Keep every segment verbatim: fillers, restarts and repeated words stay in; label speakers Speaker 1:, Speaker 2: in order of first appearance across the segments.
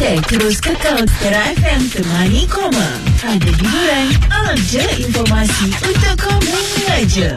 Speaker 1: Stay terus kekal Kera F M Temani Koma. Ada hiburan, ada informasi untuk kamu aja.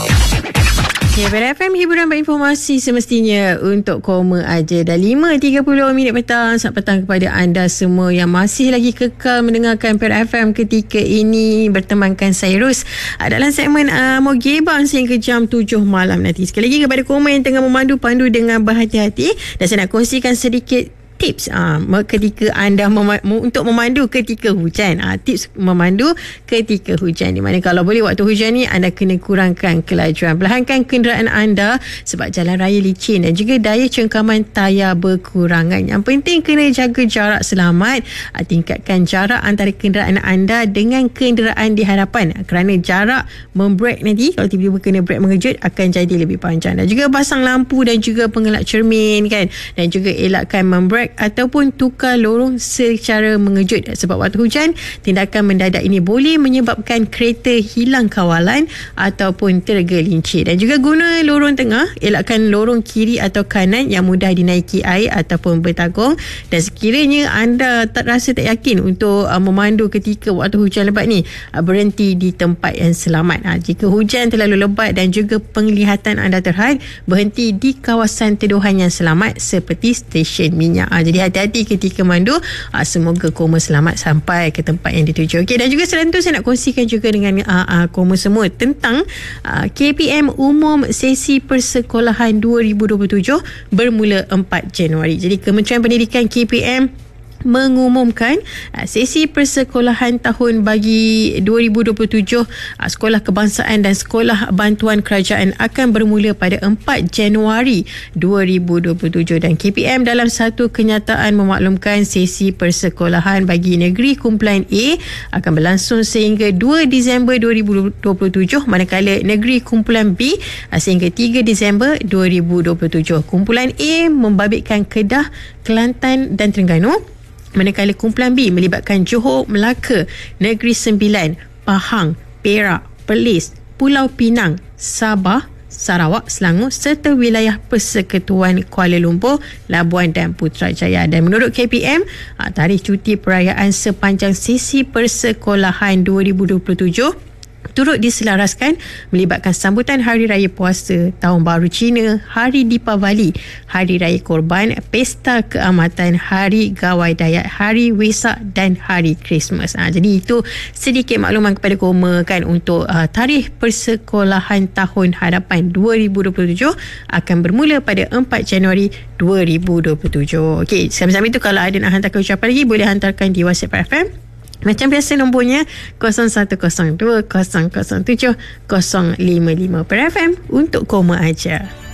Speaker 2: Ya, Kera F M, hiburan berinformasi semestinya untuk koma aja. Dah lima tiga puluh minit petang. Selamat petang kepada anda semua yang masih lagi kekal mendengarkan Kera F M ketika ini. Bertemankan saya Ros dalam segmen uh, Mogebang sehingga jam tujuh malam nanti. Sekali lagi kepada koma yang tengah memandu, pandu dengan berhati-hati. Dan saya nak kongsikan sedikit tips uh, ketika anda mema- untuk memandu ketika hujan. Uh, tips memandu ketika hujan, di mana kalau boleh waktu hujan ni anda kena kurangkan kelajuan, perlahankan kenderaan anda sebab jalan raya licin dan juga daya cengkaman tayar berkurangan. Yang penting kena jaga jarak selamat, uh, tingkatkan jarak antara kenderaan anda dengan kenderaan di hadapan, uh, kerana jarak membrek nanti kalau tiba-tiba kena brek mengejut akan jadi lebih panjang. Dan juga pasang lampu dan juga pengelak cermin kan, dan juga elakkan membrek ataupun tukar lorong secara mengejut sebab waktu hujan tindakan mendadak ini boleh menyebabkan kereta hilang kawalan ataupun tergelincir. Dan juga guna lorong tengah, elakkan lorong kiri atau kanan yang mudah dinaiki air ataupun bertagong. Dan sekiranya anda tak rasa tak yakin untuk uh, memandu ketika waktu hujan lebat ni, uh, berhenti di tempat yang selamat. Uh, jika hujan terlalu lebat dan juga penglihatan anda terhad, berhenti di kawasan teduhan yang selamat seperti stesen minyak. Uh, Jadi hati-hati ketika mandu. uh, Semoga koma selamat sampai ke tempat yang dituju. Okey, dan juga selain itu saya nak kongsikan juga dengan uh, uh, koma semua tentang uh, K P M umum sesi persekolahan dua ribu dua puluh tujuh bermula empat Januari. Jadi Kementerian Pendidikan K P M mengumumkan uh, sesi persekolahan tahun bagi dua ribu dua puluh tujuh uh, sekolah kebangsaan dan sekolah bantuan kerajaan akan bermula pada empat Januari dua ribu dua puluh tujuh. Dan K P M dalam satu kenyataan memaklumkan sesi persekolahan bagi negeri kumpulan A akan berlangsung sehingga dua Disember dua ribu dua puluh tujuh, manakala negeri kumpulan B uh, sehingga tiga Disember dua ribu dua puluh tujuh. Kumpulan A membabitkan Kedah, Kelantan dan Terengganu, manakala kumpulan B melibatkan Johor, Melaka, Negeri Sembilan, Pahang, Perak, Perlis, Pulau Pinang, Sabah, Sarawak, Selangor serta wilayah Persekutuan Kuala Lumpur, Labuan dan Putrajaya. Dan menurut K P M, tarikh cuti perayaan sepanjang sesi persekolahan dua ribu dua puluh tujuh turut diselaraskan melibatkan sambutan Hari Raya Puasa, Tahun Baru Cina, Hari Deepavali, Hari Raya Korban, Pesta Keamatan, Hari Gawai Dayat, Hari Wesak dan Hari Christmas. Ha, jadi itu sedikit makluman kepada koma kan untuk uh, tarikh persekolahan tahun hadapan dua ribu dua puluh tujuh akan bermula pada empat Januari dua ribu dua puluh tujuh. Okey, sambil-sambil itu kalau ada nak hantarkan ucapan lagi boleh hantarkan di WhatsApp F M. Macam biasa nombornya kosong satu kosong dua kosong kosong tujuh kosong lima lima per F M untuk koma aja.